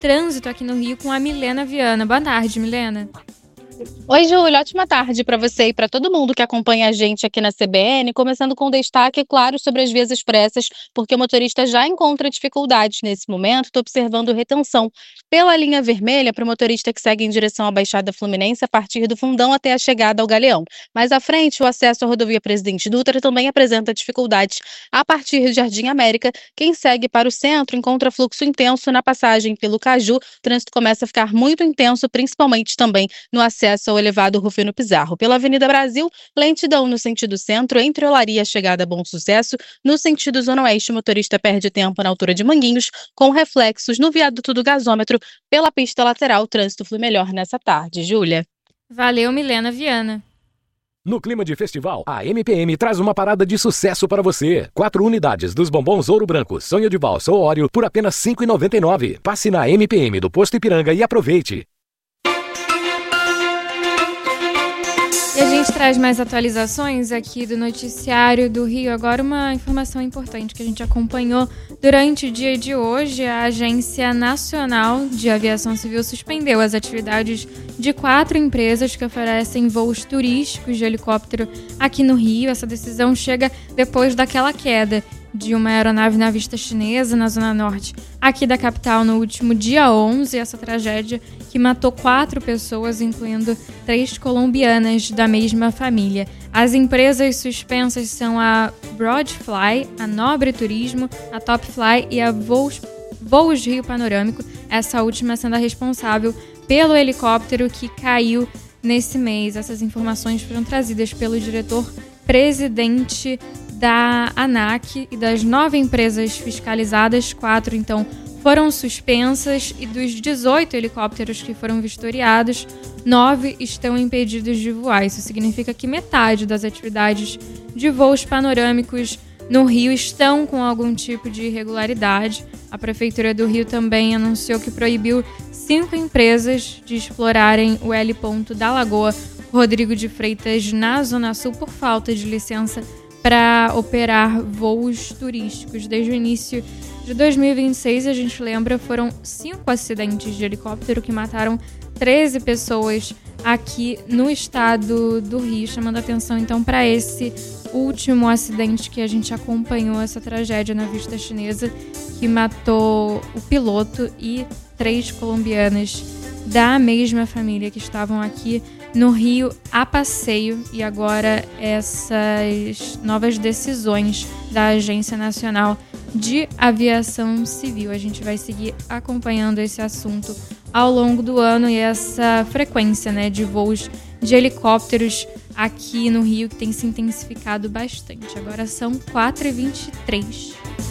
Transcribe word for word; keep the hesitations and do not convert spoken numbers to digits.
trânsito aqui no Rio com a Milena Viana. Boa tarde, Milena. Oi, Júlia, ótima tarde para você e para todo mundo que acompanha a gente aqui na C B N, começando com destaque, claro, sobre as vias expressas, porque o motorista já encontra dificuldades nesse momento. Estou observando retenção pela linha vermelha para o motorista que segue em direção à Baixada Fluminense a partir do Fundão até a chegada ao Galeão. Mais à frente, o acesso à rodovia Presidente Dutra também apresenta dificuldades a partir de Jardim América. Quem segue para o centro encontra fluxo intenso na passagem pelo Caju. O trânsito começa a ficar muito intenso, principalmente também no acesso ao elevado Rufino Pizarro. Pela Avenida Brasil, lentidão no sentido centro, entre Olaria e a chegada a Bom Sucesso. No sentido Zona Oeste, o motorista perde tempo na altura de Manguinhos, com reflexos no viaduto do gasômetro. Pela pista lateral, o trânsito flui melhor nessa tarde. Júlia. Valeu, Milena Viana. No clima de festival, a M P M traz uma parada de sucesso para você. Quatro unidades dos bombons Ouro Branco, Sonho de Valsa ou Oreo por apenas cinco reais e noventa e nove centavos. Passe na M P M do Posto Ipiranga e aproveite. E a gente traz mais atualizações aqui do noticiário do Rio. Agora uma informação importante que a gente acompanhou durante o dia de hoje. A Agência Nacional de Aviação Civil suspendeu as atividades de quatro empresas que oferecem voos turísticos de helicóptero aqui no Rio. Essa decisão chega depois daquela queda de uma aeronave navista chinesa na zona norte aqui da capital no último dia onze. Essa tragédia que matou quatro pessoas, incluindo três colombianas da mesma família. As empresas suspensas são a Broadfly, a Nobre Turismo, a Topfly e a Voos, Voos Rio Panorâmico, essa última sendo a responsável pelo helicóptero que caiu nesse mês. Essas informações foram trazidas pelo diretor-presidente da ANAC. E das nove empresas fiscalizadas, quatro então foram suspensas, e dos dezoito helicópteros que foram vistoriados, nove estão impedidos de voar. Isso significa que metade das atividades de voos panorâmicos no Rio estão com algum tipo de irregularidade. A Prefeitura do Rio também anunciou que proibiu cinco empresas de explorarem o heliponto da Lagoa Rodrigo de Freitas na Zona Sul por falta de licença para operar voos turísticos. Desde o início de dois mil e vinte e seis, a gente lembra, foram cinco acidentes de helicóptero que mataram treze pessoas aqui no estado do Rio, chamando atenção então para esse último acidente que a gente acompanhou, essa tragédia na vista chinesa que matou o piloto e três colombianas da mesma família que estavam aqui no Rio a passeio. E agora essas novas decisões da Agência Nacional de Aviação Civil. A gente vai seguir acompanhando esse assunto ao longo do ano e essa frequência, né, de voos de helicópteros aqui no Rio que tem se intensificado bastante. Agora são quatro e vinte e três.